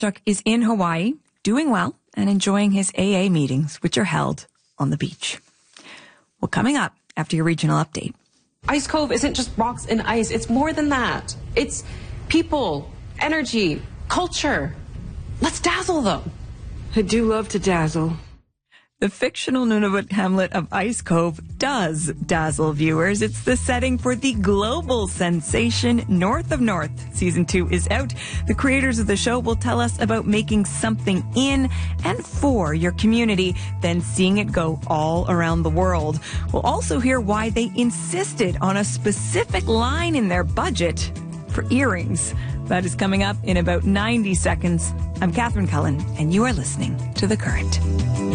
Chuck is in Hawaii, doing well, and enjoying his AA meetings, which are held on the beach. Well, coming up after your regional update. Ice Cove isn't just rocks and ice. It's more than that. It's people, energy, culture. Let's dazzle them. I do love to dazzle. The fictional Nunavut hamlet of Ice Cove does dazzle viewers. It's the setting for the global sensation North of North. Season 2 is out. The creators of the show will tell us about making something in and for your community, then seeing it go all around the world. We'll also hear why they insisted on a specific line in their budget for earrings. That is coming up in about 90 seconds. I'm Catherine Cullen, and you are listening to The Current.